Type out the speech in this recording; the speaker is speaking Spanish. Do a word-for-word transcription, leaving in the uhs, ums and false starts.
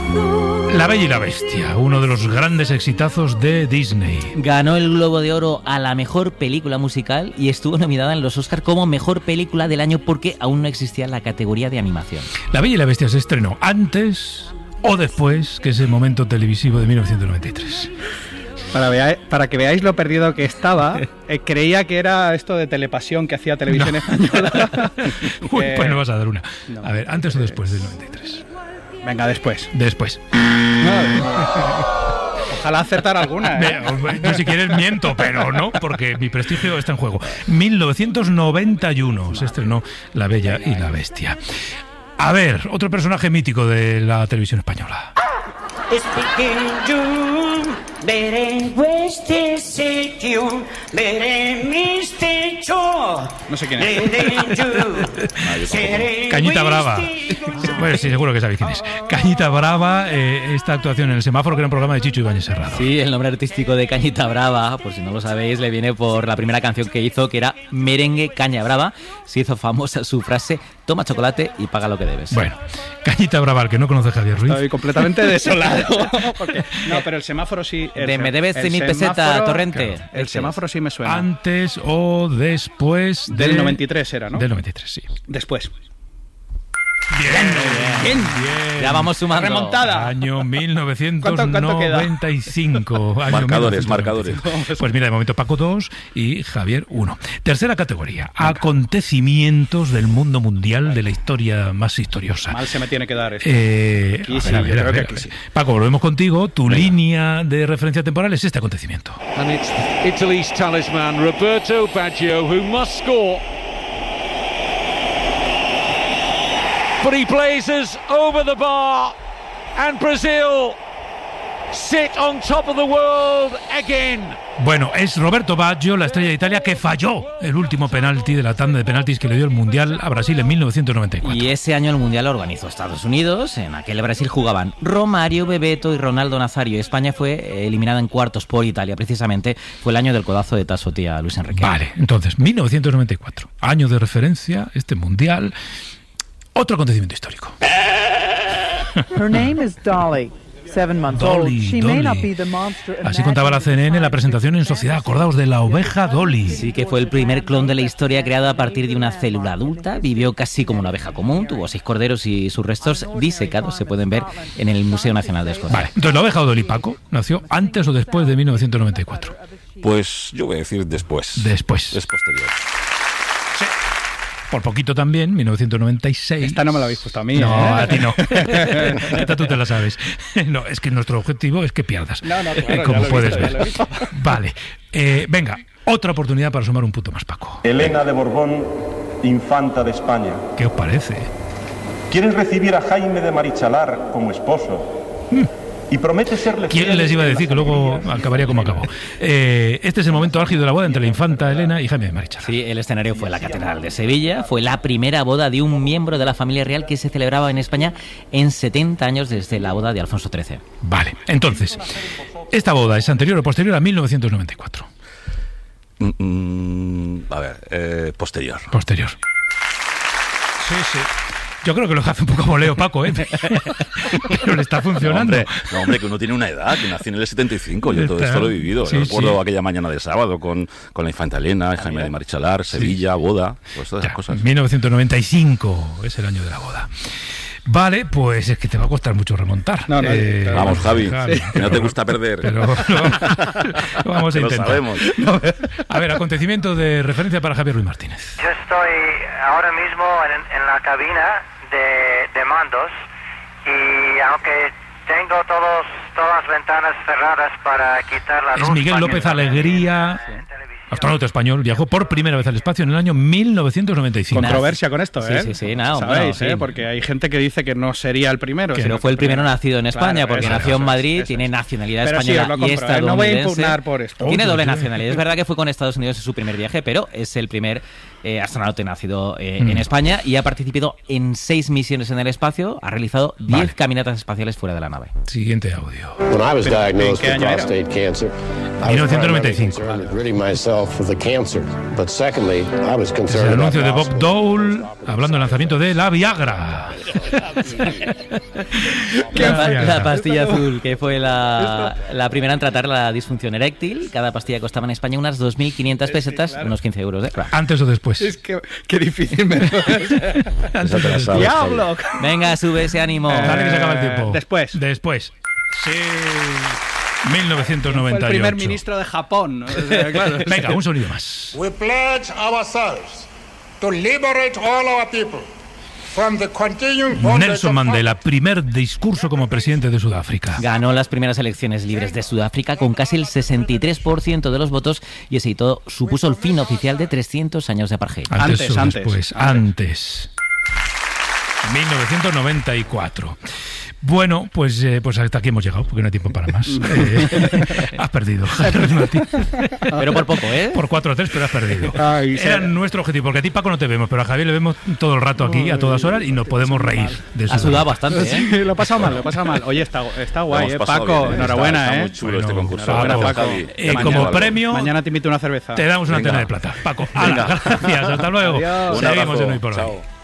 La Bella y la Bestia, uno de los grandes exitazos de Disney. Ganó el Globo de Oro a la mejor película musical y estuvo nominada en los Oscar como mejor película del año porque aún no existía la categoría de animación. La Bella y la Bestia se estrenó antes o después que ese momento televisivo de mil novecientos noventa y tres. Para, vea, para que veáis lo perdido que estaba, eh, creía que era esto de Telepasión que hacía Televisión no. Española. Uy, que... pues no vas a dar una. No, a ver, ¿antes o después del noventa y tres? Venga, después. Después. Ojalá acertar alguna, ¿eh? Yo si quieres miento, pero no, porque mi prestigio está en juego. mil novecientos noventa y uno se estrenó La Bella y la Bestia. A ver, otro personaje mítico de la televisión española. No sé quién es. Cañita Brava. Bueno, sí, seguro que sabéis quién es. Cañita Brava, eh, esta actuación en El Semáforo, que era un programa de Chicho Ibáñez Serrano. Sí, el nombre artístico de Cañita Brava, por si no lo sabéis, le viene por la primera canción que hizo, que era Merengue Caña Brava. Se hizo famosa su frase: toma chocolate y paga lo que debes. Bueno, Cañita Brava, el que no conoce Javier Ruiz. Estoy completamente desolado. Porque, no, pero el semáforo sí. El, de me debes cien mil peseta, Torrente. Claro, el semáforo sí me suena. Antes o después de... Del noventa y tres era, ¿no? Del noventa y tres, sí. Después. Bien, bien, bien. Ya vamos sumando. Remontada. Año mil novecientos noventa y cinco. ¿Cuánto, cuánto año marcadores, marcadores. Pues mira, de momento Paco dos y Javier uno. Tercera categoría. Venga. Acontecimientos del mundo mundial de la historia más historiosa. Mal se me tiene que dar esto. Eh, aquí a sí, ver, a ver, creo a ver, que a aquí ver. sí. Paco, volvemos contigo. Tu Venga. línea de referencia temporal es este acontecimiento. And it's Italy's talisman, Roberto Baggio, who must score. But he blazes over the bar, and Brazil sit on top of the world again. Bueno, es Roberto Baggio, la estrella de Italia, que falló el último penalti de la tanda de penaltis que le dio el Mundial a Brasil en mil novecientos noventa y cuatro. Y ese año el Mundial lo organizó Estados Unidos. En aquel Brasil jugaban Romario, Bebeto y Ronaldo Nazario. España fue eliminada en cuartos por Italia. Precisamente fue el año del codazo de Tassotti a Luis Enrique. Vale, entonces, mil novecientos noventa y cuatro, año de referencia, este Mundial. Otro acontecimiento histórico. Her name is Dolly. Seven months Dolly, old. She Dolly. may not be the monster. Así contaba la C N N en la presentación en Sociedad. Acordaos de la oveja Dolly. Sí, que fue el primer clon de la historia creado a partir de una célula adulta. Vivió casi como una oveja común, tuvo seis corderos y sus restos disecados se pueden ver en el Museo Nacional de Escocia. Vale, entonces la oveja Dolly, Paco, nació antes o después de mil novecientos noventa y cuatro. Pues yo voy a decir después. Después. Es posterior. Por poquito también, mil novecientos noventa y seis. Esta no me la habéis puesto a mí. No, ¿eh? a ti no. Esta tú te la sabes. No, es que nuestro objetivo es que pierdas. No, no, claro, como ya lo he puedes visto, ya ver. lo he visto. Vale. Eh, venga, otra oportunidad para sumar un punto más, Paco. Elena de Borbón, infanta de España. ¿Qué os parece? ¿Quieres recibir a Jaime de Marichalar como esposo? Mm. Y promete serle fiel. ¿Quién les iba a decir que luego acabaría como acabó? Eh, este es el momento álgido de la boda entre la infanta Elena y Jaime de Marichalar. Sí, el escenario fue la Catedral de Sevilla. Fue la primera boda de un miembro de la familia real que se celebraba en España en setenta años desde la boda de Alfonso trece. Vale, entonces, ¿esta boda es anterior o posterior a mil novecientos noventa y cuatro? Mm, mm, a ver, eh, posterior. Posterior. Sí, sí. Yo creo que lo hace un poco boleo, Paco, ¿eh? Pero le está funcionando. No, hombre, no, hombre, que uno tiene una edad, que nació en el setenta y cinco. Yo todo esto lo he vivido. Sí, Yo recuerdo sí. aquella mañana de sábado con, con la infanta Elena, Jaime de Marichalar, Sevilla, sí. boda, pues todas esas cosas. mil novecientos noventa y cinco es el año de la boda. Vale, pues es que te va a costar mucho remontar. No, no, eh, claro. Vamos, Javi, Javi, que no te gusta perder. Pero lo, lo vamos a que intentar. Lo sabemos. A ver, acontecimiento de referencia para Javier Ruiz Martínez. Yo estoy ahora mismo en, en la cabina de, de mandos y aunque tengo todos todas las ventanas cerradas para quitar la luz... Es Miguel López Alegría... Astronauta español, viajó por primera vez al espacio en el año mil novecientos noventa y cinco. Controversia con esto, ¿eh? Sí, sí, sí, no, ¿sabéis? bueno, ¿eh? sí. Porque hay gente que dice que no sería el primero. Que no fue el primero nacido en España, claro, porque eso, nació eso, en Madrid, eso, tiene eso. nacionalidad pero española sí, os lo y compro, ¿eh? estadounidense. No voy a impugnar por esto. Tiene Oye, doble oye. nacionalidad. Es verdad que fue con Estados Unidos en su primer viaje, pero es el primer eh, astronauta nacido eh, Mm. en España y ha participado en seis misiones en el espacio, ha realizado diez Vale. caminatas espaciales fuera de la nave. Siguiente audio. When I was diagnosed ¿en qué with año era? prostate cancer, I mil was novecientos noventa y primarily cinco. concerned with ridding myself of the cancer. But secondly, I was Es concerned el about anuncio de Bob hospitals. Dole hablando del lanzamiento de la Viagra. La, pa- Viagra. la pastilla azul, que fue la, la primera en tratar la disfunción eréctil. Cada pastilla costaba en España unas dos mil quinientas pesetas, claro. unos quince euros. ¿eh? Antes o después. Es que qué difícil me Antes Esa o te la después. sabes, ¡Diablo! Venga, sube ese ánimo. Dale que se acaba el tiempo. Eh, después. Después. Sí. mil novecientos Fue noventa y ocho. el primer ministro de Japón. ¿no? O sea, claro. Venga, un sonido más. We pledge ourselves to liberate all our people from the continuing bondage Nelson of Mandela, primer discurso como presidente de Sudáfrica. Ganó las primeras elecciones libres de Sudáfrica con casi el sesenta y tres por ciento de los votos y ese hito supuso el fin oficial de trescientos años de apartheid. Antes, Antes, o antes, después. Antes. mil novecientos noventa y cuatro. Bueno, pues, eh, pues hasta aquí hemos llegado, porque no hay tiempo para más. Eh, has perdido. Pero por poco, ¿eh? Por cuatro a tres, pero has perdido. Ay, Era se- nuestro objetivo, porque a ti, Paco, no te vemos, pero a Javier le vemos todo el rato aquí, a todas horas, y nos podemos reír de Ha su sudado bastante, ¿eh? Sí, lo he pasado mal, lo he pasado mal. Oye, está, está Lo guay, hemos eh, pasado Paco. bien, ¿eh? Enhorabuena, está, está ¿eh? muy chulo este Bueno, concurso. Paco, Gracias, Paco. Javi. Eh, Mañana- como premio, Mañana te invito a una cerveza. te damos una Venga. antena de plata. Paco, hala, gracias, hasta luego. Adiós. Un Seguimos abrazo. en Hoy por Hoy. Chao.